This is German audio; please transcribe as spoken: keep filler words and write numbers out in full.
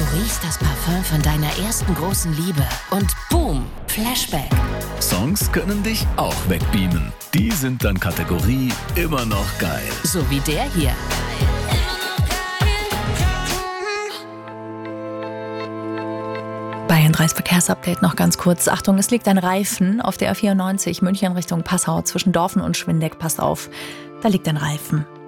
riechst das Parfüm von deiner ersten großen Liebe und boom, Flashback. Songs können dich auch wegbeamen. Die sind dann Kategorie immer noch geil. So wie der hier. Bayern drei Verkehrsupdate noch ganz kurz. Achtung, es liegt ein Reifen auf der A vierundneunzig München Richtung Passau zwischen Dorfen und Schwindeck. Passt auf, da liegt ein Reifen.